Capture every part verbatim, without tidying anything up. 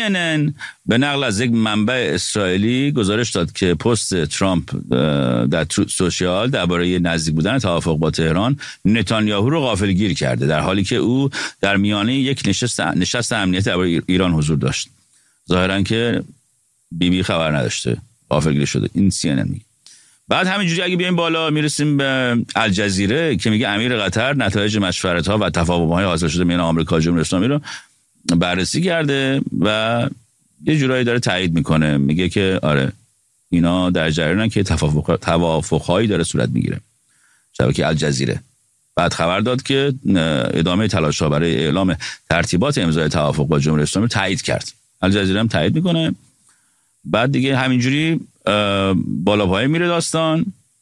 ان ان به نقل از یک منبع اسرائیلی گزارش داد که پست ترامپ در سوشیال درباره نزدیک بودن توافق با تهران نتانیاهو رو غافلگیر کرده، در حالی که او در میانه یک نشست نشست امنیتی درباره ایران حضور داشت. ظاهرا که بی بی خبر نداشته، غافلگیر شده. این سی ان ان میگه. بعد همینجوری اگه بیایم بالا میرسیم به الجزیره که میگه امیر قطر نتایج مشورت‌ها و تفاهم‌های حاصل شده میان آمریکا و جمهوری اسلامی رو بررسی کرده و یه جورایی داره تایید میکنه، میگه که آره اینا در جریانن که توافق توافق‌هایی داره صورت میگیره. شبکه الجزیره بعد خبر داد که ادامه تلاش‌ها برای اعلام ترتیبات امضای توافق با جمهوری اسلامی تایید کرد. الجزیره هم تایید میکنه. بعد دیگه همینجوری بالا پایین میره داستان.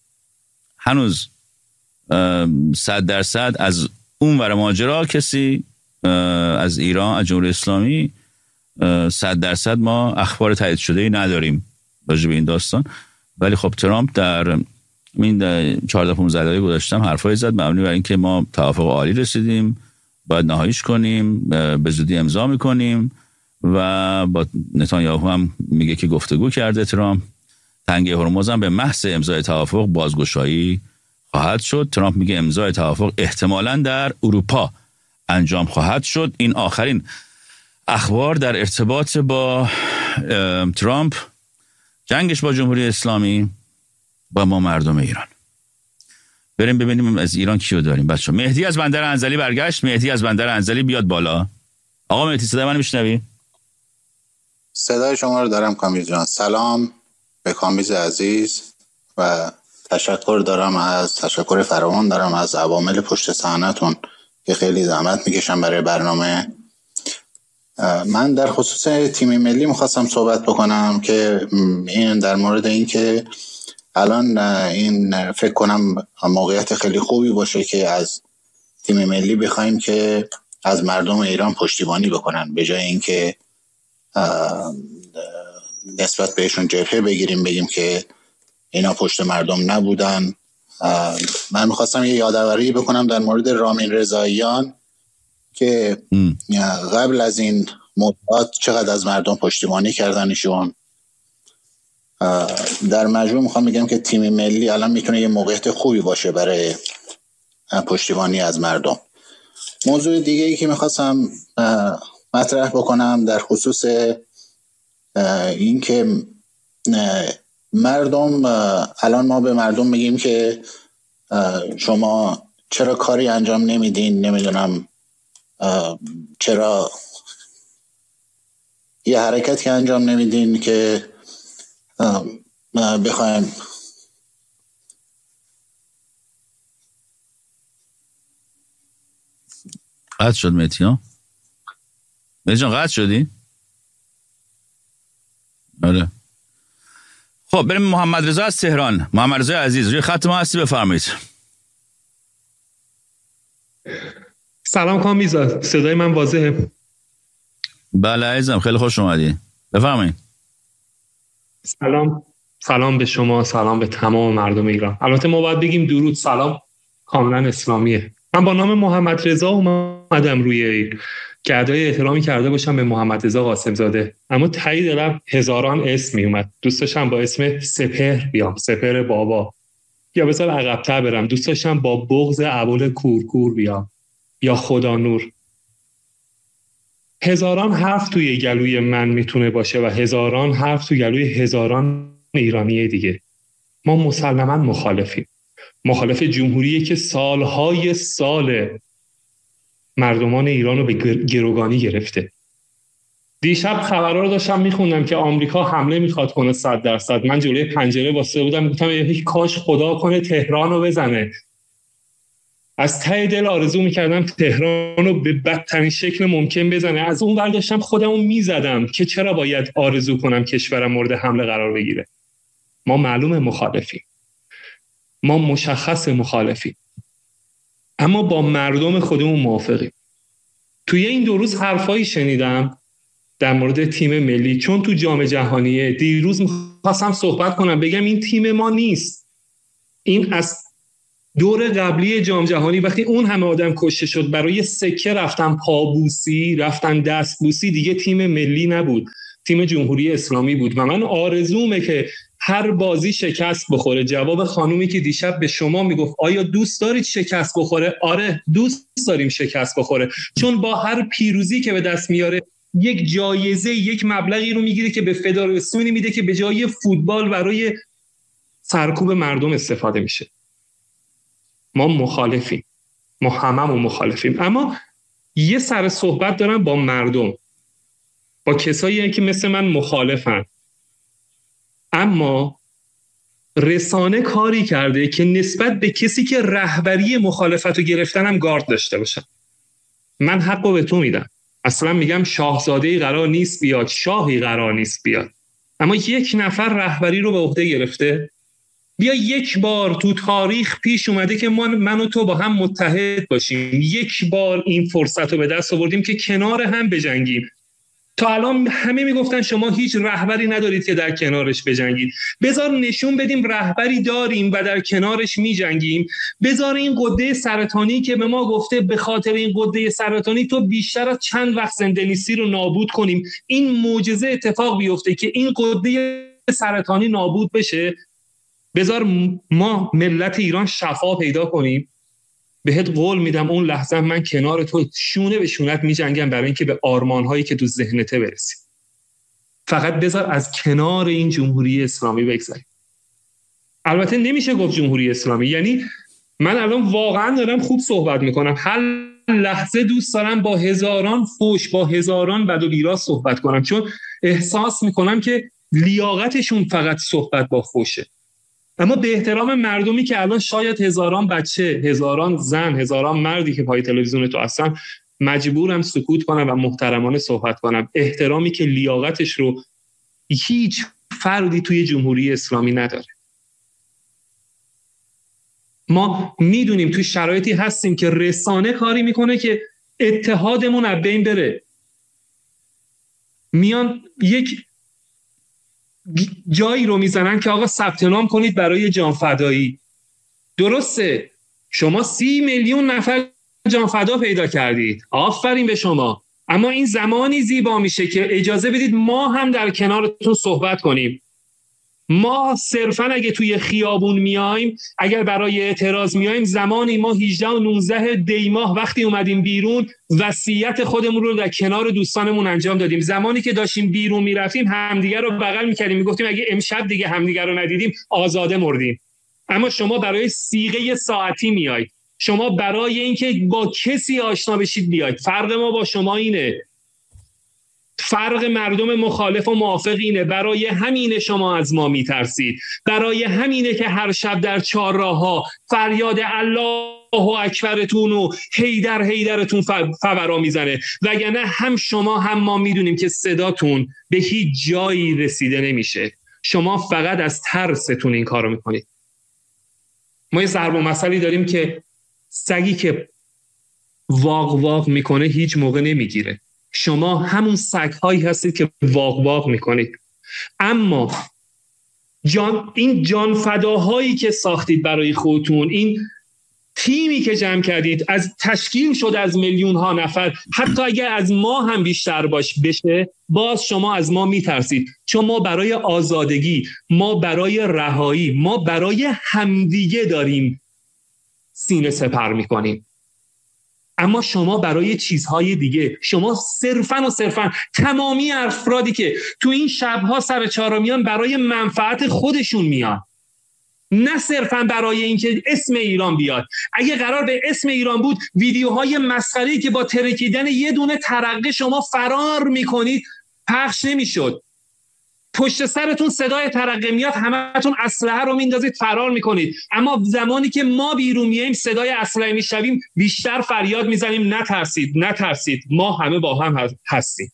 هنوز صد درصد از اون ور ماجرا کسی از ایران، از جمهوری اسلامی صد درصد ما اخبار تایید شده ای نداریم راجع به این داستان. ولی خب ترامپ در این چهارده پانزده دقیقه گذاشتم حرفای زد مبنی بر اینکه ما توافق عالی رسیدیم، باید نهاییش کنیم، به زودی امضا میکنیم و با نتانیاهو هم میگه که گفتگو کرده ترامپ. تنگه هرمز هم به محض امضای توافق بازگشایی خواهد شد. ترامپ میگه امضای توافق احتمالاً در اروپا انجام خواهد شد. این آخرین اخبار در ارتباط با ترامپ، جنگش با جمهوری اسلامی و ما مردم ایران. بریم ببینیم از ایران کیو داریم بچه. مهدی از بندر انزلی برگشت. مهدی از بندر انزلی بیاد بالا. آقا مهدی صدای من میشنوی؟ صدای شما رو دارم کامیز جان. سلام به کامیز عزیز و تشکر دارم از تشکر فراوان دارم از عوامل پشت صحنه‌تون که خیلی زحمت میکشن برای برنامه. من در خصوص تیم ملی میخواستم صحبت بکنم که این در مورد این که الان این فکر کنم موقعیت خیلی خوبی باشه که از تیم ملی بخوایم که از مردم ایران پشتیبانی بکنن به جای اینکه نسبت بهشون جبهه بگیریم بگیم که اینا پشت مردم نبودن. من میخواستم یه یادآوری بکنم در مورد رامین رضاییان که قبل از این مدت چقدر از مردم پشتیبانی کردنشون. در مجموع میخوام بگم که تیم ملی الان میتونه یه موقعیت خوبی باشه برای پشتیبانی از مردم. موضوع دیگه ای که میخواستم مطرح بکنم در خصوص این که مردم، الان ما به مردم میگیم که شما چرا کاری انجام نمیدین، نمیدونم چرا یه حرکتی انجام نمیدین که بخوایم قطع شد. مهدی ها مهدی جان قطع شدی؟ آره. خب بریم محمد رضا از تهران. محمد رضا عزیز روی خط ما هستی، بفرمایید. سلام کامیزا، صدای من واضحه؟ بله عزیزم، خیلی خوش اومدی، بفرمایید. سلام سلام به شما، سلام به تمام مردم ایران. البته ما باید بگیم درود سلام کاملا اسلامیه. من با نام محمد رضا اومدم روی گردای احترامی کرده باشم به محمد رضا قاسم زاده، اما تایی دلم هزاران اسم می اومد. دوست داشتم با اسم سپهر بیام، سپهر بابا، یا بذار عقب‌تر برم، دوست داشتم با بغض ابوال کورکور بیام یا خدا نور. هزاران حرف توی گلوی من میتونه باشه و هزاران حرف توی گلوی هزاران ایرانی دیگه. ما مسلماً مخالفیم. مخالف جمهوریه که سالهای سال مردمان ایران رو به گروگانی گرفته. دیشب خبرها رو داشتم میخوندم که آمریکا حمله میخواد کنه صد درصد. من جلوی پنجره واسه بودم، گفتم یک کاش خدا کنه تهران رو بزنه. از ته دل آرزو میکردم تهران رو به بدترین شکل ممکن بزنه. از اون ور داشتم خودمو میزدم که چرا باید آرزو کنم کشورم مورد حمله قرار بگیره. ما معلومه مخالفیم، ما مشخص مخالفیم، اما با مردم خودمون موافقیم. توی این دو روز حرفایی شنیدم در مورد تیم ملی، چون تو جام جهانیه. دیروز میخواستم صحبت کنم بگم این تیم ما نیست، این از دور قبلی جام جهانی وقتی اون همه آدم کشته شد برای سکه رفتن پابوسی، رفتن دستبوسی، دیگه تیم ملی نبود، تیم جمهوری اسلامی بود. و من آرزومه که هر بازی شکست بخوره. جواب خانومی که دیشب به شما میگفت آیا دوست دارید شکست بخوره؟ آره دوست داریم شکست بخوره، چون با هر پیروزی که به دست میاره یک جایزه، یک مبلغی رو میگیره که به فدراسیونی میده که به جای فوتبال برای سرکوب مردم استفاده میشه. ما مخالفیم، ما هممون مخالفیم. اما یه سر صحبت دارم با مردم، با کسایی که مثل من مخالفن، اما رسانه کاری کرده که نسبت به کسی که رهبری مخالفت رو گرفتن هم گارد داشته باشه. من حق رو به تو میدم، اصلا میگم شاهزاده‌ای قرار نیست بیاد، شاهی قرار نیست بیاد، اما یک نفر رهبری رو به عهده گرفته. بیا یک بار تو تاریخ پیش اومده که ما من و تو با هم متحد باشیم، یک بار این فرصت رو به دست آوردیم که کنار هم بجنگیم. تا الان همه میگفتن شما هیچ رهبری ندارید که در کنارش بجنگید. بذار نشون بدیم رهبری داریم و در کنارش میجنگیم. بذار این قده سرطانی که به ما گفته به خاطر این قده سرطانی تو بیشتر از چند وقت زنده‌نیستی رو نابود کنیم، این معجزه اتفاق بیفته که این قده سرطانی نابود بشه. بذار ما ملت ایران شفا پیدا کنیم. بهت قول میدم اون لحظه من کنار تو شونه به شونت میجنگم برای اینکه به آرمان‌هایی که تو ذهنته برسیم. فقط بذار از کنار این جمهوری اسلامی بگذریم. البته نمیشه گفت جمهوری اسلامی، یعنی من الان واقعا دارم خوب صحبت میکنم، هر لحظه دوست دارم با هزاران فوش، با هزاران بد و بیرا صحبت کنم، چون احساس میکنم که لیاقتشون فقط صحبت با فوشه. اما به احترام مردمی که الان شاید هزاران بچه، هزاران زن، هزاران مردی که پای تلویزیون تو هستن مجبورم سکوت کنم و محترمانه صحبت کنم. احترامی که لیاقتش رو هیچ فردی توی جمهوری اسلامی نداره. ما میدونیم توی شرایطی هستیم که رسانه کاری میکنه که اتحادمون از بین بره. میان یک جایی رو میزنن که آقا ثبت نام کنید برای جان فدایی. درسته شما سی میلیون نفر جان فدا پیدا کردید، آفرین به شما، اما این زمانی زیبا میشه که اجازه بدید ما هم در کنارتون صحبت کنیم. ما صرفا اگه توی خیابون میایم، اگر برای اعتراض میایم، زمانی ما هجده و نوزده دی ماه وقتی اومدیم بیرون وصیت خودمون رو در کنار دوستانمون انجام دادیم. زمانی که داشتیم بیرون میرفتیم همدیگر رو بغل میکردیم، میگفتیم اگه امشب دیگه همدیگر رو ندیدیم آزاده مردیم. اما شما برای صیغه ساعتی میایید، شما برای اینکه با کسی آشنا بشید بیاید. فرق ما با شما اینه، فرق مردم مخالف و موافق اینه. برای همینه شما از ما میترسید، برای همینه که هر شب در چهارراه‌ها فریاد الله اکبرتون و حیدر حیدرتون فورا میزنه، وگرنه هم شما هم ما میدونیم که صداتون به هیچ جایی رسیده نمیشه. شما فقط از ترستون این کارو میکنید. ما یه ضرب المثلی داریم که سگی که واق واق میکنه هیچ موقع نمیگیره. شما همون سگ‌هایی هستید که واق واق میکنید. اما جان این جان فداهایی که ساختید برای خودتون، این تیمی که جمع کردید از تشکیل شده از میلیون ها نفر، حتی اگر از ما هم بیشتر باش بشه باز شما از ما میترسید، چون ما برای آزادگی، ما برای رهایی، ما برای همدیگه داریم سینه سپر میکنیم. اما شما برای چیزهای دیگه، شما صرفاً و صرفاً تمامی افرادی که تو این شبها سر چهارراه میان برای منفعت خودشون میان، نه صرفاً برای اینکه اسم ایران بیاد. اگه قرار به اسم ایران بود، ویدیوهای مسخره‌ای که با ترکیدن یه دونه ترقه شما فرار میکنید پخش نمیشد. پشت سرتون صدای ترقه میاد، همتون اسلحه رو میندازید فرار میکنید. اما زمانی که ما بیرون میایم صدای اسلحه میشنویم بیشتر فریاد میزنیم نترسید نترسید، ما همه با هم هستیم.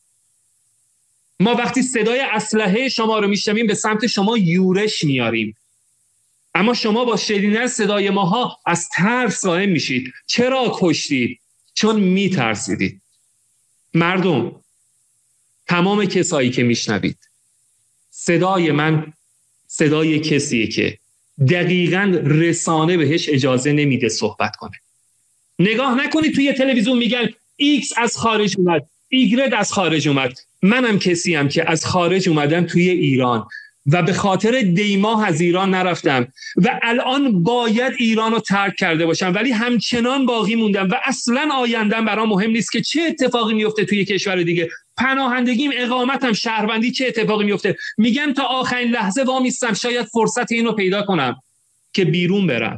ما وقتی صدای اسلحه شما رو میشنویم به سمت شما یورش میاریم، اما شما با شنیدن صدای ماها از ترس قائم میشید. چرا کشتید؟ چون میترسیدید. مردم، تمام کسایی که میشنوید، صدای من صدای کسیه که دقیقاً رسانه بهش اجازه نمیده صحبت کنه. نگاه نکنید توی تلویزیون میگن ایکس از خارج اومد، ایگرد از خارج اومد. منم کسی هم که از خارج اومدم توی ایران و به خاطر دیما از ایران نرفتم و الان باید ایران رو ترک کرده باشم، ولی همچنان باقی موندم و اصلا آیندم برام مهم نیست که چه اتفاقی میفته توی کشور دیگه. پناهندگیم، اقامتم، شهروندی، چه اتفاقی میفته. میگم تا آخرین لحظه وامیستم، شاید فرصت اینو پیدا کنم که بیرون برم.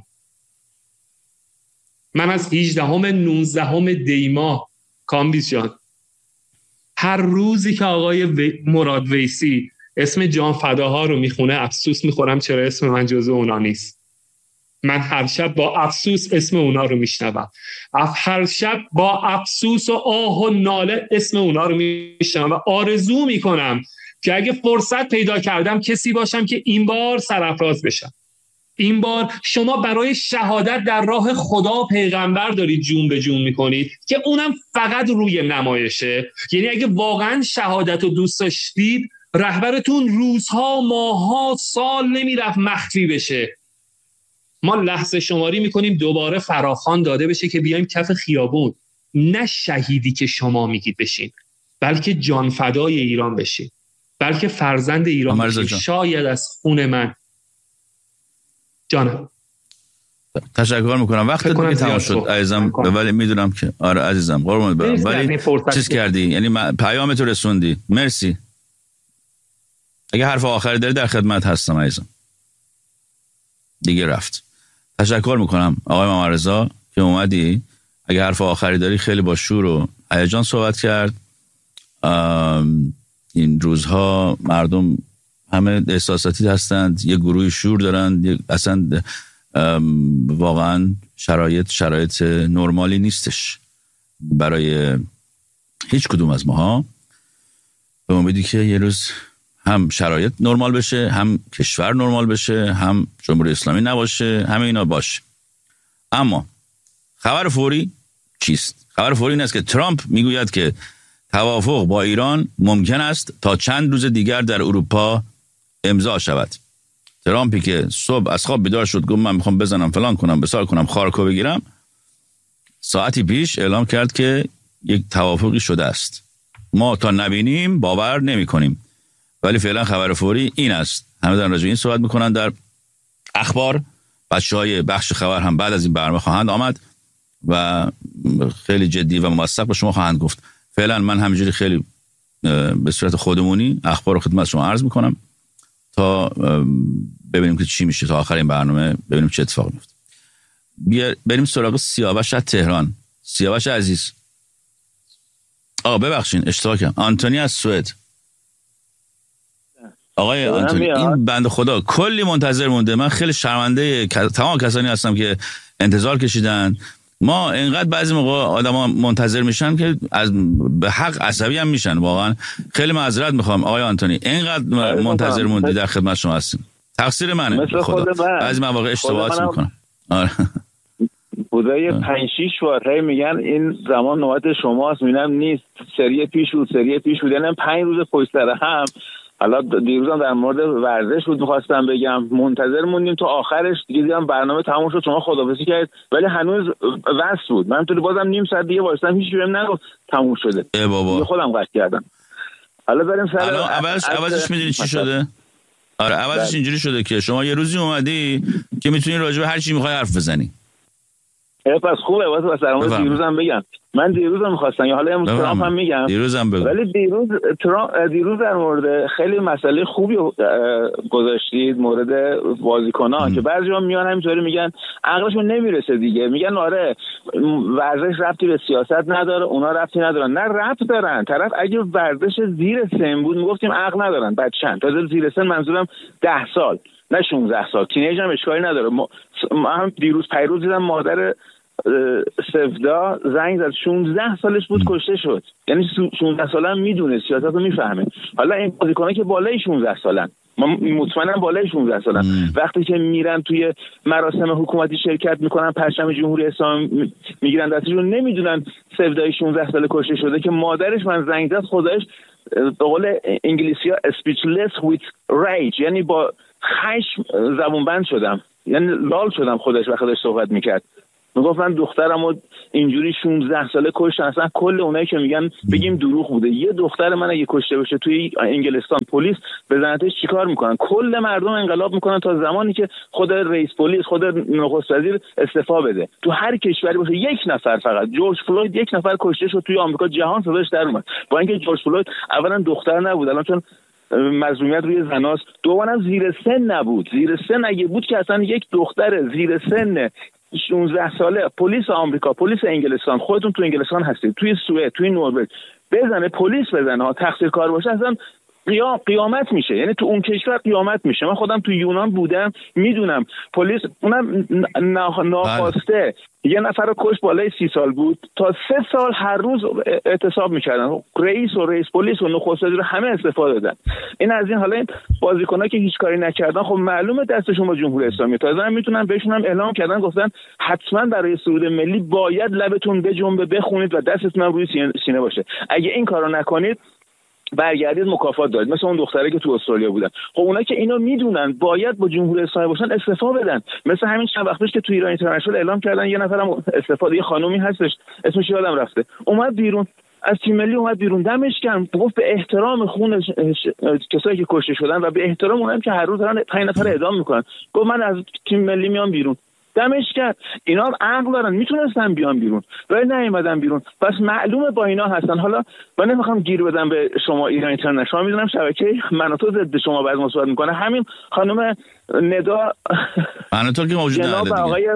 من از هجدهم نوزدهم دیما کامبیز جان، هر روزی که آقای وی مراد ویسی اسم جان فداها رو میخونه افسوس میخورم چرا اسم من جزو اونا نیست. من هر شب با افسوس اسم اونا رو میشنوم، هر شب با افسوس و آه و ناله اسم اونا رو میشنوم و آرزو میکنم که اگه فرصت پیدا کردم کسی باشم که این بار سرافراز بشم. این بار شما برای شهادت در راه خدا و پیغمبر دارید جون به جون میکنید که اونم فقط روی نمایشه. یعنی اگه واقعا شهادت رو دوست داشتید رهبرتون روزها، ماهها، سال نمیرفت مخفی بشه. ما لحظه شماری میکنیم دوباره فراخوان داده بشه که بیایم کف خیابون، نه شهیدی که شما میگید بشین، بلکه جان فدای ایران بشین، بلکه فرزند ایران بشین. شاید از خون من جانم. تشکر میکنم. وقت دیگه تمام شد عزیزم، ولی میدونم که آره عزیزم قربونت برم، ولی چیز کردی، یعنی پیام تو رسوندی. مرسی. اگه حرف آخری داری در خدمت هستم عزیزم. دیگه رفت. تشکر میکنم آقای محمد رضا که اومدی. اگه حرف آخری داری، خیلی با شور و هیجان صحبت کرد. این روزها مردم همه احساساتی هستند، یه گروه شور دارن، اصلا واقعا شرایط شرایط نرمالی نیستش برای هیچ کدوم از ماها. به امیدی که یه روز هم شرایط نرمال بشه، هم کشور نرمال بشه، هم جمهوری اسلامی نباشه، همه اینا باشه. اما خبر فوری چیست؟ خبر فوری این است که ترامپ میگوید که توافق با ایران ممکن است تا چند روز دیگر در اروپا امضا شود. ترامپی که صبح از خواب بیدار شد گفت من میخوام بزنم فلان کنم بسار کنم خارکو بگیرم، ساعتی پیش اعلام کرد که یک توافقی شده است. ما تا نبینیم باور نمی کنیم، ولی فعلا خبر فوری این است. همه دارن راجع به این صحبت میکنن در اخبار. بچهای بخش خبر هم بعد از این برنامه خواهند آمد و خیلی جدی و موثق به شما خواهند گفت. فعلا من همینجوری خیلی به صورت خودمونی اخبار رو خدمت شما عرض میکنم تا ببینیم که چی میشه، تا آخر این برنامه ببینیم چه اتفاقی میفته. بریم سراغ سیاوش از تهران. سیاوش عزیز. آقا ببخشین اشتباه کردم. آنتونی از سوئد. آقای آنتونی، این بنده خدا کلی منتظر مونده. من خیلی شرمنده تمام کسانی هستم که انتظار کشیدن. ما اینقدر بعضی موقع آدما منتظر میشن که از به حق عصبی هم میشن. واقعا خیلی معذرت میخوام آقای آنتونی، اینقدر منتظر موندی، در خدمت شما هستیم. تقصیر منه. مثل خدا خود من. بعضی مواقع اشتباهات میکنم. آره بودای پنج شیش بار هی میگن این زمان نوبت شماست، میگم نیست، سری پیش بود سری پیش بود یعنی پنج روز پشت سر هم. حالا دیروزم در مورد ورزش بود می‌خواستم بگم، منتظر موندیم تا آخرش، دیگه دیدم برنامه تموم شد، شما خداحافظی کردید ولی هنوز وصل بود. من تو بازم نیم ساعت دیگه وایسادم، هیچ بهم نگفت تموم شده. ای بابا خودم قطع کردم. حالا بریم سر الان عوض عوضش میدونی چی شده؟ آره عوضش اینجوری شده که شما یه روزی اومدی که میتونی راجع به هر چی می‌خوای حرف بزنی. پس خوبه واسه واسه دیروزم بگم. من دیروزم می‌خواستم یا حالا امروز ترامپ هم میگم. دیروزم بگو. ولی دیروز ترامپ دیروز در مورد خیلی مسئله خوبی گذاشتید، مورد بازیکنان که بعضی‌ها میان همینطوری میگن عقلشون نمیرسه دیگه، میگن آره ورزش ربطی به سیاست نداره، اونا ربطی ندارن. نه ربط دارن. طرف اگه ورزش زیر سن بود میگفتیم عقل ندارن. بچه‌ن تازه زیر سن منظورم ده سال نه شانزده سال، تینیج هم اشکالی نداره. ما هم دیروز پیروز دیدم مادر سفدا زنگ زد شانزده سالش بود کشته شد. یعنی شانزده ساله هم میدونه سیاست رو میفهمه. حالا این بازیکن‌ها که بالای شانزده سالن، من مطمئنم بالای شانزده سالن، وقتی که میرن توی مراسم حکومتی شرکت میکنن، پرچم جمهوری اسلامی میگیرن دستشون، نمیدونن سفدای شانزده ساله کشته شده که مادرش من زنگ زد خدایش به قول انگلیسی ها speechless with rage، یعنی با خشم زبون بند شدم، یعنی لال شدم خودش و خودش صحبت میکرد. میگفت من دخترمو اینجوری شانزده ساله کشتن. اصلا کل اونایی که میگن بگیم دروغ بوده، یه دختر من اگه کشته بشه توی انگلستان پلیس بزنتش چیکار میکنن؟ کل مردم انقلاب میکنن تا زمانی که خود رئیس پلیس، خود نخست وزیر استعفا بده. تو هر کشوری باشه یک نفر، فقط جورج فلوید یک نفر کشته شد توی آمریکا، جهان صداش در اومد، با اینکه جورج فلوید اولا دختر نبود، الان چون مظلومیت روی زناست، دوبارم زیر سن نبود. زیر سن اگه بود که اصلا یک دختر زیر سن شانزده ساله پلیس آمریکا، پلیس انگلستان، خودتون تو انگلستان هستید، توی سوئد، توی نروژ بزنه، پلیس بزنه ها، تقصیر کار باشه، اصلا قیام قیامت میشه. یعنی تو اون کشور قیامت میشه. من خودم تو یونان بودم، میدونم پلیس اونم ناخواسته یه نفر رو کش، بالای سی سال بود، تا سه سال هر روز اعتصاب میکردن. رئیس و رئیس پلیس و نخست وزیر همه استفاده دادن. این از این. حالا این بازیکن‌ها که هیچ کاری نکردن، خب معلومه دستشون با جمهوری اسلامی. تازه هم میتونن بهشون هم اعلام کردن، گفتن حتما برای سرود ملی باید لبتون بجنبه، بخونید و دستتون هم روی سینه باشه. اگه این کارو نکنید برگردید مکافات دارید. مثل اون دختره که تو استرالیا بودن. خب اونا که اینو میدونن باید با جمهوری اسلامی باشن، استعفا بدن. مثل همین چند وقت پیش که تو ایران اینترنشنال اعلام کردن یه نفرم استعفا، یه خانومی هستش اسمش یادم رفته، اومد بیرون از تیم ملی، اومد بیرون، دمش گرم، گفت به احترام خون کسایی که کشته شدن و به احترام اونایی که هر روز دارن پنج نفر اعدام میکنن، گفت من از تیم ملی میام بیرون. دمش کرد. اینا هم عقل دارن، میتونستن بیان بیرون ولی نیومدن بیرون. پس معلومه با اینا هستن. حالا من نمیخوام گیر بدم به شما ایران اینترنشنال، میدونم شبکه من و تو ضد شما بعض مصاحبه میکنه. همین خانم ندا من تو که موجود نداره دیگه، آقای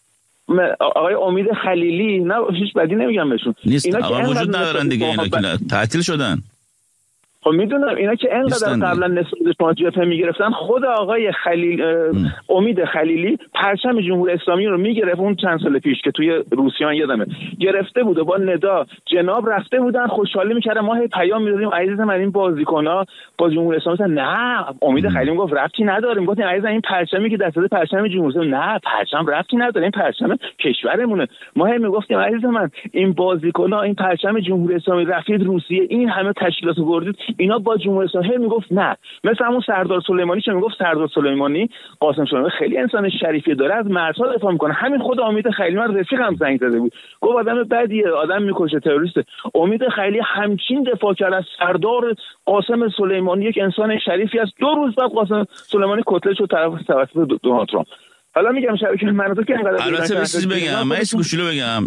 آقای امید خلیلی، نه هیچ بدی نمیگم بهشون، اینا که وجود ندارن دیگه، اینا که تعطیل شدن. خب میدونم اینا که انقدر قبلا نسبت به جبهه میگرفتن، خود آقای خلیل امید خلیلی پرچم جمهوری اسلامی رو میگرفت اون چند سال پیش که توی روسیان یادمه گرفته بود و با ندا جناب رفته بودن، خوشحالی میکردن، ما هی پیام میدادیم عزیز من این بازیکن‌ها با جمهوری اسلامی. نه، امید خلیلی گفت ربطی نداره، میگفت عزیز این پرچمی که دست پرچم جمهوری اسلامی، نه پرچم ربطی نداره، این پرچم کشورمونه. ما هی میگفتیم عزیز من این بازیکن‌ها این پرچم جمهوری اسلامی رفتید روسیه، این همه تشکیلات بردید، اینا با جمهوری اسلامی. میگفت نه. مثل همون سردار سلیمانی که میگفت سردار سلیمانی قاسم سلیمانی خیلی انسان شریفی داره، از مرزها دفاع میکنه. همین خود امید خلیلی من رفیقم زنگ زده بود، گفت آدم بدیه، آدم میکشه، تروریسته. امید خلیلی همچین دفاع کرد از سردار قاسم سلیمانی، یک انسان شریفی است. دو روز بعد قاسم سلیمانی کتله شد طرف توسط دونالد ترامپ. حالا میگم شبکه من تو که انقدر البته چیزی بگم، من اسم کوچولو بگم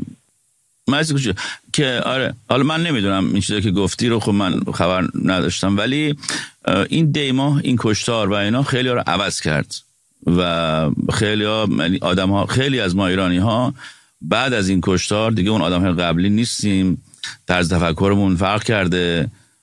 مزید که آره، حالا من نمیدونم این چیزی که گفتی رو، خب من خبر نداشتم، ولی این دیما این کشتار و اینا خیلی ها رو عوض کرد و خیلی ها آدم ها، خیلی از ما ایرانی ها بعد از این کشتار دیگه اون آدم های قبلی نیستیم، طرز تفکرمون فرق کرده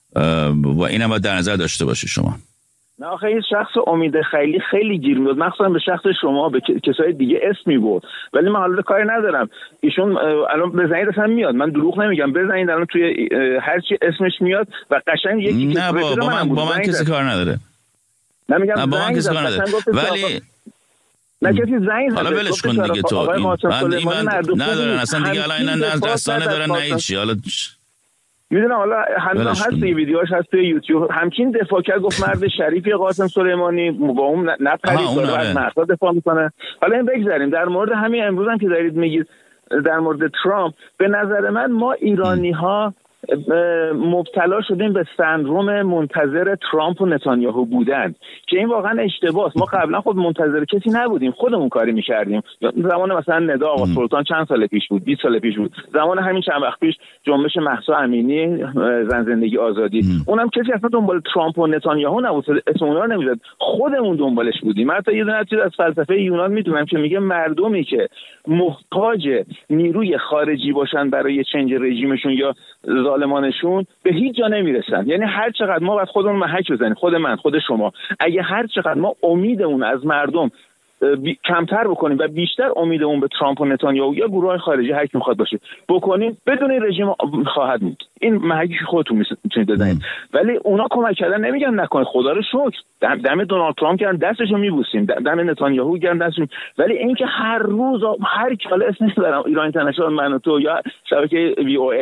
و اینم باید در نظر داشته باشی شما. نه آخه این شخص امید خیلی خیلی گیر میاد، مخصوصا به شخص شما، به کسای دیگه اسم میبرد، ولی من حالا کاری ندارم. ایشون الان بزنید اصلا میاد، من دروغ نمیگم، بزنید الان توی هر چی اسمش میاد و قشنگ یکی نه با, با من با من کسی کار نداره. نمیگم نه با من کسی کار نداره، ولی نه کسی زنگ زد. حالا ولش کن دیگه تو. من این ندارن اصلا دیگه، الان اینا دستانه دارن نه هیچی. حالا میدونم حالا هنوز هست توی ویدیوهاش، هست توی یوتیوب، همچین دفاع کرد، گفت مرد شریفی قاسم سلیمانی، با اون نپرید داره از مردا دفاع میکنه. حالا این بگذاریم. در مورد همین امروز هم که دارید میگید در مورد ترامپ، به نظر من ما ایرانی ها مبتلا شدیم به سندروم منتظر ترامپ و نتانیاهو بودن که این واقعا اشتباهه. ما قبلا خود منتظر کسی نبودیم، خودمون کاری می‌کردیم. زمان مثلا ندا آقا سلطان چند سال پیش بود، بیست سال پیش بود، زمان همین چند وقت پیش جنبش مهسا امینی زن زندگی آزادی، م. اونم کسی اصلا دنبال ترامپ و نتانیاهو نبود، اسم اونا رو نمی‌زد، خودمون دنبالش بودیم. حتی یه دونه چیز از فلسفه یونان میدونم که میگه مردمی که محتاج نیروی خارجی باشن برای چنج رژیمشون یا ظالمانشون به هیچ جا نمیرسن. یعنی هر چقدر ما باید خودمون محک بزنیم، خود من، خود شما، اگه هر چقدر ما امیدمون از مردم کمتر بکنیم و بیشتر امیدمون به ترامپ و نتانیاهو یا گروه خارجی هر کی میخواد باشه بکنیم، بدون این رژیم خواهد بود. این محکی خودتون میتونید بزنید. ولی اونا کمک کردن، نمیگن نکنید، خدا رو شکر، دم دونالد ترامپ گرم دستشو میبوسیم، دم نتانیاهو گرم دستشو، ولی اینکه هر روز هر کی حالا اسمش دارم ایران اینترنشنال من و تو یا شبکه وی او ای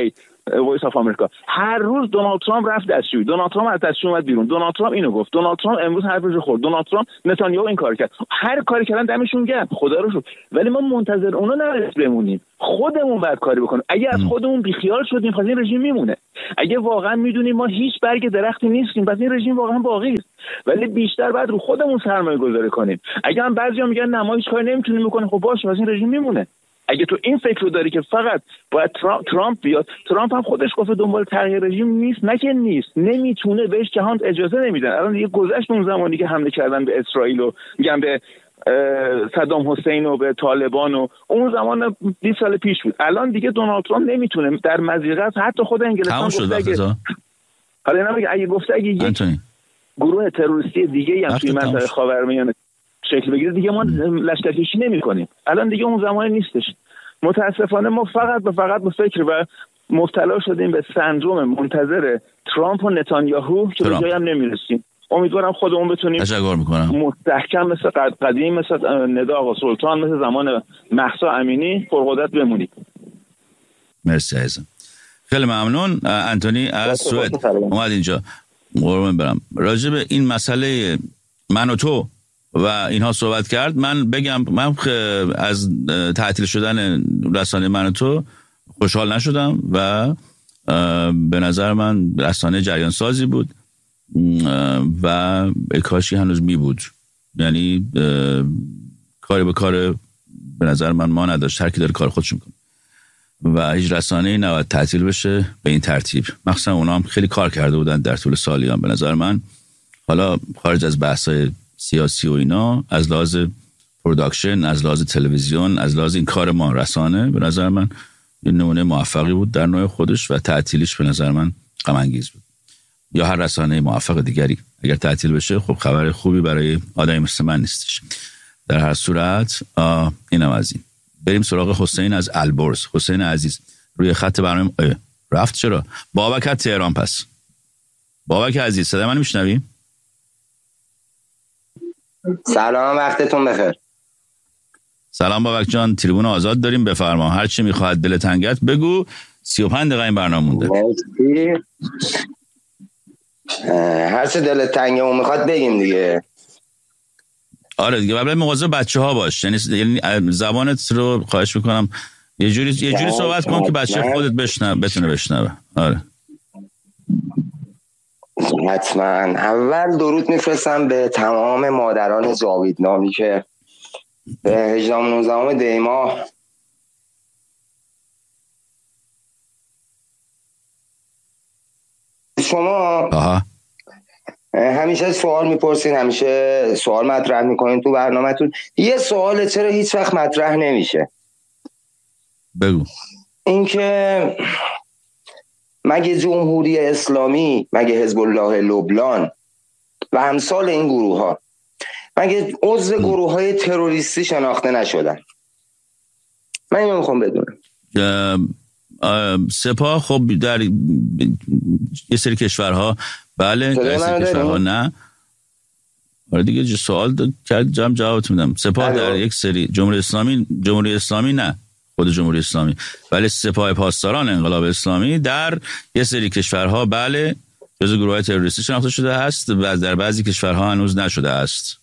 وایس آف آمریکا، هر روز دونالد ترامپ رفت دستشویی، دونالد ترامپ از دستشویی اومد بیرون، دونالد ترامپ اینو گفت، دونالد ترامپ امروز حرفش خورد، دونالد ترامپ نتانیاهو این کار کرد، هر کاری کردن دمشون گرم، خدا رو شکر. ولی ما منتظر اونا نباید بمونیم، خودمون باید کاری بکنیم. اگه از خودمون بیخیال شدیم پس این رژیم میمونه. اگه واقعا میدونیم ما هیچ برگ درختی نیستیم پس این رژیم واقعا باقی است. ولی بیشتر باید رو خودمون سرمایه گذاری کنیم. اگه هم بعضیا میگن نه ما هیچ کاری نمیتونیم بکنیم، خب باشه پس این رژیم میمونه. اگه تو این فکر رو داری که فقط باید ترامپ بیاد، ترامپ هم خودش گفت دنبال تغییر رژیم نیست، نه که نیست، نمیتونه، بهش جهان اجازه نمیدن. الان دیگه گذشت اون زمانی که حمله کردن به اسرائیل و میگم به صدام حسین و به طالبان و اون زمان بیست سال پیش بود. الان دیگه دونالد ترامپ نمیتونه در مضیقه، حتی خود انگلستان گفته اگه حالا نمیگه اگه گفته اگه یک گروه تروریستی دیگه هم توی منطقه خاورمیانه شکل بگیره دیگه ما لشکرکشی نمی‌کنیم. الان دیگه اون زمان نیستش. متاسفانه ما فقط به فقط به فکر و مبتلا شدیم به سندروم منتظر ترامپ و نتانیاهو که به جایی هم نمیرسیم. امیدوارم خودمون بتونیم تشکر میکنم مستحکم مثل قدیم، مثل ندا آقا سلطان، مثل زمان مهسا امینی پرقدرت بمونیم. مرسی عزیزم، خیلی ممنون. انتونی از سوئد اومد اینجا. قربون برم. راجع به این مسئله من و تو و اینها صحبت کرد. من بگم من از تعطیل شدن رسانه من و تو خوشحال نشدم و به نظر من رسانه جریان سازی بود و کاشی هنوز می بود، یعنی کاری به کار به نظر من ما نداشت، هر کی داره کار خودش میکنه و هیچ رسانه‌ای نباید تعطیل بشه به این ترتیب. مخصوصا اونا هم خیلی کار کرده بودن در طول سالیان به نظر من. حالا خارج از بحث‌های سیاسی و اینا، از لحاظ پروداکشن، از لحاظ تلویزیون، از لحاظ این کار ما رسانه به نظر من یه نمونه موفقی بود در نوع خودش و تعطیلش به نظر من غم انگیز بود. یا هر رسانه موفق دیگری اگر تعطیل بشه خب خبر خوبی برای آدمی مثل من نیستش. در هر صورت اینم از این. بریم سراغ حسین از البرز. حسین عزیز روی خط برنامه رفت. چرا؟ بابک از تهران. پس بابک عزیز صدا من میشنوی؟ سلام، وقتتون بخیر. سلام بابک جان، تریبون آزاد داریم، بفرما هر چی میخواد دل تنگت بگو. سی و پنج دقیقه این برنامه مونده. هر چه دل تنگمون میخواد بگیم دیگه. آره دیگه، قبل مواظب بچه‌ها باش، یعنی یعنی زبانت رو خواهش میکنم یه جوری یه جوری صحبت کن که بچه خودت بشنوه، بتونه بشنوه. آره حتما. اول درود میفرستم به تمام مادران جاویدنامی که به هجدهم نوزدهم دی ماه شما آها. همیشه سوال میپرسین، همیشه سوال مطرح میکنین تو برنامه‌تون. یه سوال چرا هیچ وقت مطرح نمیشه؟ بگو. اینکه مگه جمهوری اسلامی، مگه حزب الله لبنان و امثال این گروه ها مگه عضو گروه های تروریستی شناخته نشدن؟ من اینو میخوام بدونم. سپاه خب در یه سری کشورها بله، در سری کشورها نه. آره دیگه سوال کرد جام جوابت میدم. سپاه در یک سری جمهوری اسلامی جمهوری اسلامی نه خود جمهوری اسلامی ولی سپاه پاسداران انقلاب اسلامی در یه سری کشورها بله جزو گروه‌های تروریستی شناخته شده است و در بعضی کشورها هنوز نشده است.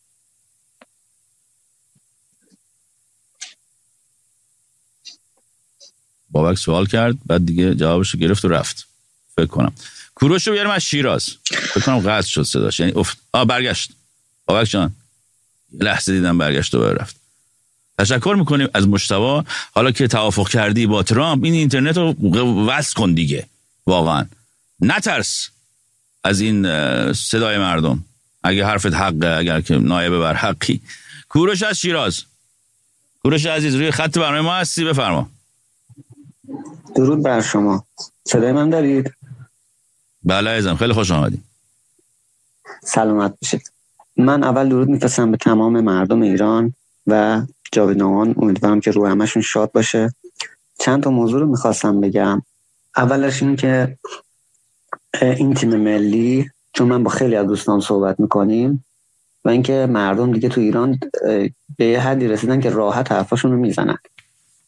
بابک سوال کرد بعد دیگه جوابش رو گرفت و رفت فکر کنم. کوروش رو بیارم از شیراز. فکر کنم قطع شد صداش، یعنی افت. آ برگشت بابک جان، یه لحظه دیدم برگشت و رفت. تشکر میکنیم از مجتبی. حالا که توافق کردی با ترامپ این اینترنت رو وصل کن دیگه، واقعا نترس از این صدای مردم اگه حرفت حقه، اگر که نایب بر حقی. کوروش از شیراز. کوروش عزیز روی خط برنامه ما هستی، بفرما. درود بر شما، صدای من دارید؟ بله عزیزم، خیلی خوش آمدید. سلامت باشید. من اول درود میفرستم به تمام مردم ایران و جاویدنامان، امیدوارم که روح همشون شاد باشه. چند تا موضوع رو میخواستم بگم. اولش این که این تیم ملی، چون من با خیلی از دوستان صحبت میکنیم و اینکه مردم دیگه تو ایران به یه حدی رسیدن که راحت حرفاشون رو میزنن.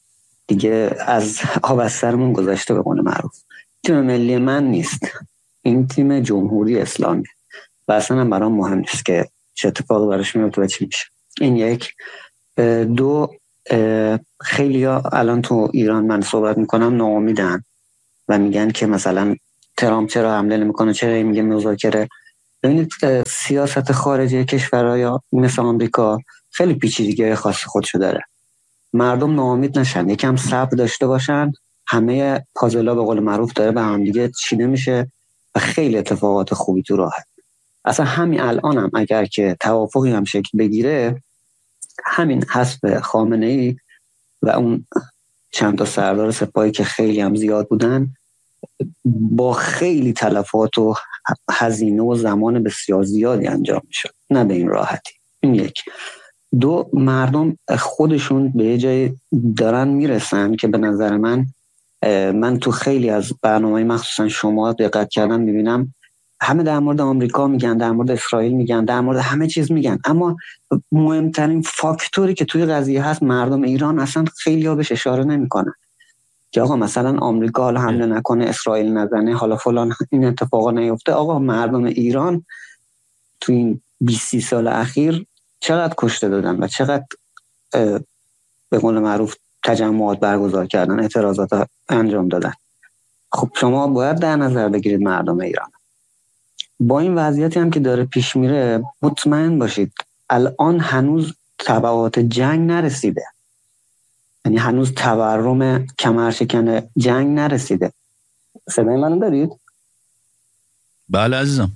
دیگه از آب از سرمون گذاشته به قول معروف. تیم ملی من نیست، این تیم جمهوری اسلامی و اصلا هم برام مهم نیست که چه اتفاقی براش میفته و چی میشه. این یک. دو، خیلی ها الان تو ایران من صحبت میکنم ناامیدن و میگن که مثلا ترامپ چرا حمله نمیکنه، چرا میگه مذاکره. ببینید سیاست خارجی کشورهای مثل آمریکا خیلی پیچیدگی خاص خودشو داره. مردم ناامید نشن، یکم صبر داشته باشن، همه پازلا به قول معروف داره به هم دیگه چیده میشه و خیلی اتفاقات خوبی تو راهه. اصلا همین الانم هم اگر که توافقی هم شکل بگیره، همین حسب خامنه‌ای و اون چند تا سردار سپاهی که خیلی هم زیاد بودن با خیلی تلفات و هزینه و زمان بسیار زیادی انجام میشد، نه به این راحتی. این یک. دو، مردم خودشون به یه جای دارن میرسن که به نظر من من تو خیلی از برنامه‌های مخصوصا شما دقت کردم میبینم همه در مورد آمریکا میگن، در مورد اسرائیل میگن، در مورد همه چیز میگن، اما مهمترین فاکتوری که توی قضیه هست مردم ایران اصلا خیلی ها بهش اشاره نمیکنن که آقا مثلا آمریکا حالا حمله نکنه، اسرائیل نزنه، حالا فلان این اتفاقا نیفته. آقا مردم ایران تو این بیست سال اخیر چقدر کشته دادن و چقدر به قول معروف تجمعات برگزار کردن، اعتراضات انجام دادن. خب شما باید در نظر بگیرید مردم ایران. با این وضعیتی هم که داره پیش میره مطمئن باشید الان هنوز تبعات جنگ نرسیده، یعنی هنوز تورم کمرشکن جنگ نرسیده. صدای منو دارید؟ بله عزیزم.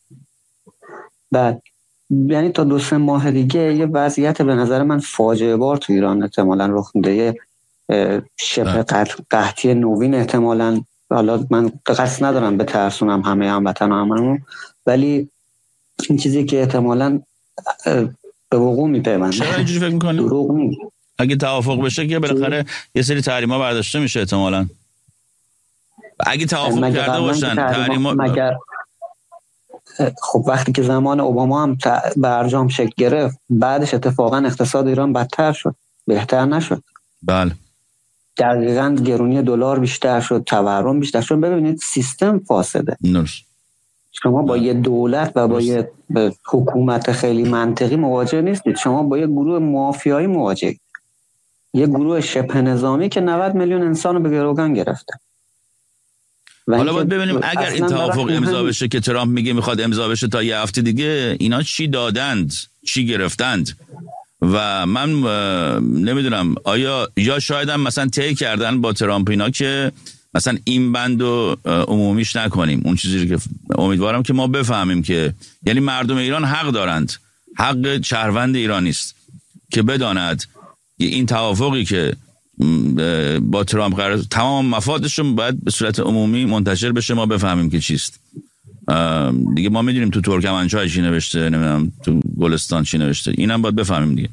بعد یعنی تا دو سه ماه دیگه یه وضعیت به نظر من فاجعه بار تو ایران احتمالاً رخ میده، شبه قحطی نوین احتمالاً. حالا من قصد ندارم به ترسونم همه هموطنامون، ولی این چیزی که احتمالاً به وقوع میپیونده. چرا اینجوری فکر میکنی؟ دروغ نیست. اگه توافق بشه که بالاخره یه سری تحریما برداشته میشه احتمالاً. اگه توافق کرده باشن تحریما مگر خب وقتی که زمان اوباما هم برجام شکل گرفت، بعدش اتفاقا اقتصاد ایران بدتر شد، بهتر نشد. بله دقیقاً گرونی دلار بیشتر شد، تورم بیشتر شد. ببینید سیستم فاسده. نرس. شما با یه دولت و با یه حکومت خیلی منطقی مواجه نیستید، شما با یه گروه مافیایی مواجهید، یه گروه شبه نظامی که نود میلیون انسان رو به گروگان گرفته. حالا باید ببینیم اگر این توافق امضا بشه که ترامپ میگه میخواد امضا بشه تا یه هفته دیگه، اینا چی دادند، چی گرفتند و من نمیدونم آیا یا شاید هم مثلا طی کردن با ترامپ اینا که مثلا این بندو عمومیش نکنیم. اون چیزی که امیدوارم که ما بفهمیم که یعنی مردم ایران حق دارند، حق شهروند ایرانی است که بداند این توافقی که با ترامپ قرار تمام مفادشون باید به صورت عمومی منتشر بشه، ما بفهمیم که چیست. دیگه ما میدونیم تو ترکمنچای چی نوشته، نمیدونم تو گلستان چی نوشته، اینم باید بفهمیم دیگه.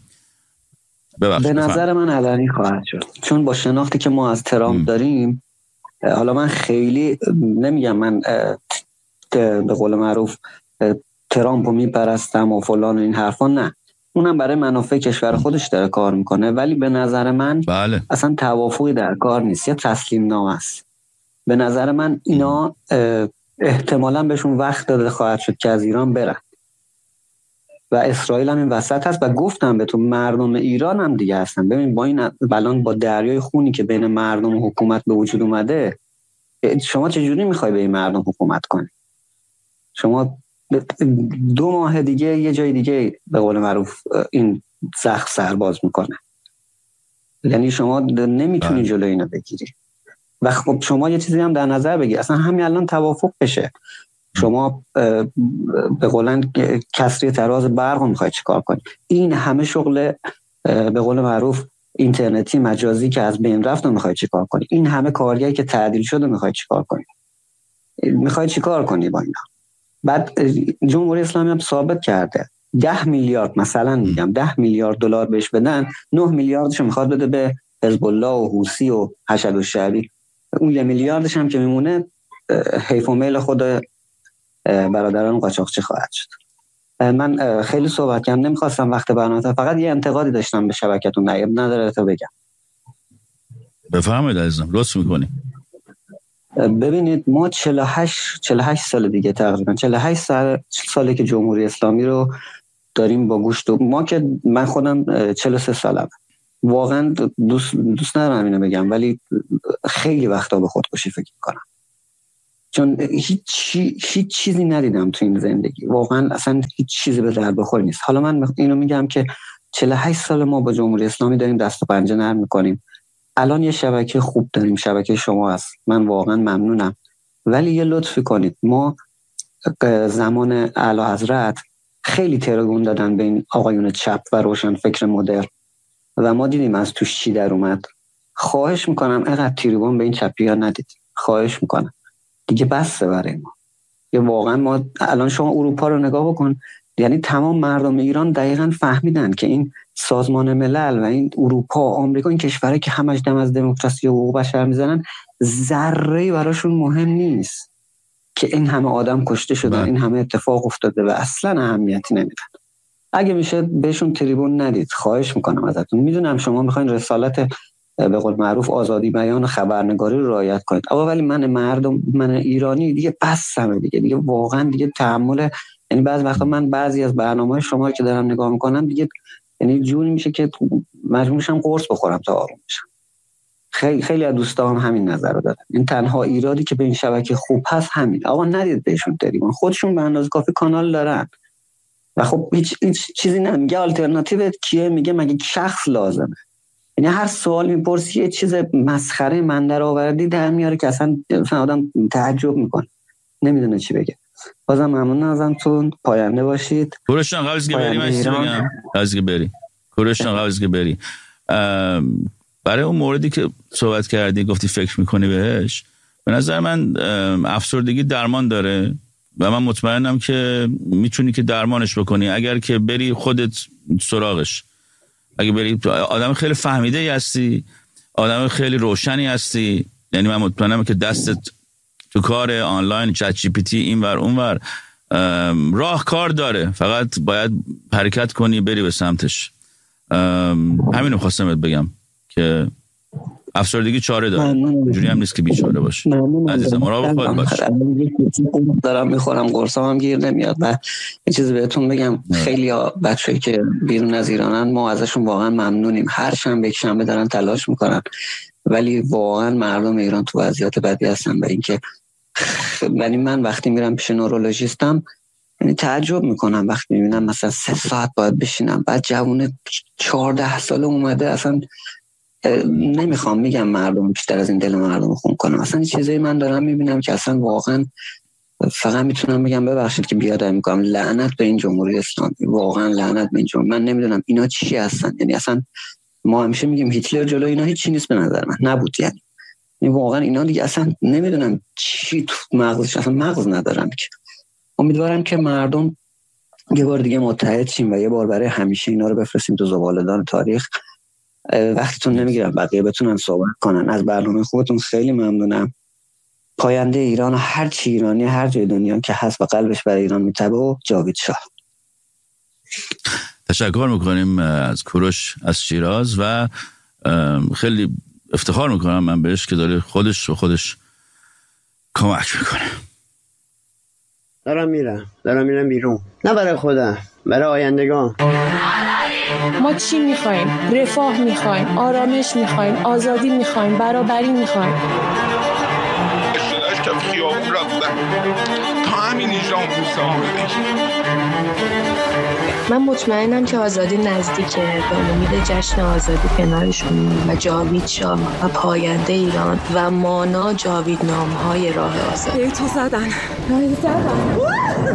به نظر من علنی خواهد شد، چون با شناختی که ما از ترامپ م. داریم. حالا من خیلی نمیگم من به قول معروف ترامپو میپرستم و فلان این حرفا، نه، اونم برای منافع کشور خودش داره کار میکنه، ولی به نظر من بله. اصلا توافقی در کار نیست، یا تسلیم نامه است. به نظر من اینا احتمالاً بهشون وقت داده خواهد شد که از ایران برن و اسرائیل هم این وسط هست. و گفتم به تو مردم ایران هم دیگه هستن. ببین با این بلان با دریای خونی که بین مردم و حکومت به وجود اومده، شما چجوری میخوای به این مردم حکومت کنی؟ شما دو ماه دیگه یه جای دیگه به قول معروف این زخم سرباز میکنه، یعنی شما نمیتونی جلوی اینو بگیری. و خب شما یه چیزی هم در نظر بگیر، اصلا همین الان توافق بشه، شما به قولن کسری تراز برق رو میخوای چیکار کنی؟ این همه شغل به قول معروف اینترنتی مجازی که از بین رفت رو میخوای چیکار کنی؟ این همه کارگری که تعدیل شده میخوای چیکار کنی؟ میخوای چیکار کنی با اینا؟ بعد جمهوری اسلامی هم ثابت کرده ده میلیارد مثلا میگم ده میلیارد دلار بهش بدن، نه میلیاردش میخواد بده به حزب الله و حوثی و حشد الشعبی، اون یه میلیاردش هم که میمونه حیف و میل خود برادران قاچاقچی خواهد شد. من خیلی صحبت کردم، نمیخواستم وقت برنامه، فقط یه انتقادی داشتم به شبکتون، نایب نداره تا بگم. بفرمایید عزیزم، لطف میکنی. ببینید ما چهل و هشت چهل و هشت سال دیگه تقریبا چهل و هشت سال ساله که جمهوری اسلامی رو داریم با گوشت و ما که من خودم چهل و سه سالم، واقعا دوست دوست ندارم اینو بگم ولی خیلی وقتا به خودکشی فکر میکنم، چون هیچ چی، هیچ چیزی ندیدم تو این زندگی، واقعا اصلا هیچ چیزی به درد بخور نیست. حالا من اینو میگم که چهل و هشت سال ما با جمهوری اسلامی داریم دست و پنجه نرم میکنیم. الان یه شبکه خوب داریم، شبکه شما هست، من واقعا ممنونم، ولی یه لطفی کنید. ما زمان اعلی حضرت خیلی ترگون دادن به این آقایون چپ و روشن فکر مدرن و ما دیدیم از توش چی در اومد. خواهش میکنم اینقدر تریبون به این چپی ها ندید، خواهش میکنم دیگه، بسه برای ما. یه واقعا ما الان شما اروپا رو نگاه بکن، یعنی تمام مردم ایران دقیقاً فهمیدن که این سازمان ملل و این اروپا، آمریکا، این کشورهایی که همش دم از دموکراسی و حقوق بشر میزنن، ذره براشون مهم نیست که این همه آدم کشته شدن، این همه اتفاق افتاده و اصلا اهمیتی نمیدن. اگه میشه بهشون تریبون ندید، خواهش میکنم ازتون. میدونم شما میخواین رسالت به قول معروف آزادی بیان و خبرنگاری رو رعایت کنید، اما ولی من مردم، من ایرانی دیگه بسمه دیگه دیگه واقعا دیگه تحمل، یعنی بعضی وقتا من بعضی از برنامه‌های شما که دارم نگاه میکنم دیگه، یعنی جوری میشه که مجبور میشم قرص بخورم تا آروم بشم. خیلی خیلی از دوستام همین نظر رو دارن. این تنها ایرادی که به این شبکه خوب هست همین، آقا ندید بهشون تریبون، خودشون به اندازه کافی کانال دارن و خب هیچ, هیچ چیزی نمیگه. آلترناتیو کیه؟ میگه مگه شخص لازمه؟ یعنی هر سوال میپرسی یه چیز مسخره من در آوردی در میاره که اصلا آدم تعجب میکنه، نمیدونه چی بگه. بازم ممنون ازتون، پاینده باشید. کوروش جان قبل از که بری من چیزی بگم، قبل از که بری کوروش جان قبل از که بری برای اون موردی که صحبت کردی، گفتی فکر میکنی بهش، به نظر من افسردگی درمان داره و من مطمئنم که میتونی که درمانش بکنی اگر که بری خودت سراغش. اگه بری، آدم خیلی فهمیده ای هستی، آدم خیلی روشنی هستی، یعنی من مطمئنم که دستت تو کار آنلاین، چت جی پی تی، این ور اون ور، راه کار داره، فقط باید حرکت کنی بری به سمتش. همینو خواستم بگم که افسردگی چاره داره، اینجوری هم نیست که بیچاره باشی. عزیزم مراقب خودت باش. دارم میخورم، قرصام هم گیر نمیاد. و یه چیزی بهتون بگم، خیلی بچه‌ای که بیرون از ایرانن ما ازشون واقعا ممنونیم، هر شنبه یک شنبه دارن تلاش میکنن، ولی واقعا مردم ایران تو وضعیت بدی هستن. و اینکه ولی من وقتی میرم پیش نورولوژیستم یعنی تعجب میکنم وقتی میبینم مثلا سه ساعت باید بشینم، بعد جوون چهارده ساله اومده، اصلا نمیخوام میگم مردم بیشتر از این دل مردم خون کنم، اصلا این چیزایی من دارم میبینم که اصلا واقعا فقط میتونم بگم ببخشید که بیادم میکنم، لعنت به این جمهوری اسلامی، واقعا لعنت به این جمهوری. من نمیدونم اینا چی هستن، یعنی اصلا ما همیشه میگیم هیتلر جلو اینا هیچ چی نیست، به نظر من نبود. یعنی واقعا اینا دیگه اصلا نمیدونم چی تو مغزش، اصلا مغز ندارن. که امیدوارم که مردم یه بار دیگه متحد شیم و یه بار برای همیشه اینا رو بفرستیم تو زباله‌دان تاریخ. وقتتون نمیگیرم، بقیه بتونن صحبت کنن. از برنامه خوبتون خیلی ممنونم. پاینده ایران و هر چی ایرانی هر جای دنیا که هست و قلبش برای ایران میتبه و جاوید شاه. تشکر میکنیم از کوروش از شیراز و خیلی افتخار میکنم من بهش که داره خودش و خودش کمک میکنه. دارم میرم دارم میرم بیرون، نه برای خودم، برای آیندگان. ما چی میخوایم؟ رفاه میخوایم، آرامش میخوایم، آزادی میخوایم، برابری میخوایم. اشتداش که خیابون رفتن تا همین اینجا روز آمده. من مطمئنم که آزادی نزدیکه، به امید جشن آزادی کنارشون و جاوید شاه و پاینده ایران و مانا جاوید نامهای راه آزادی. ای تو زدن ای زدن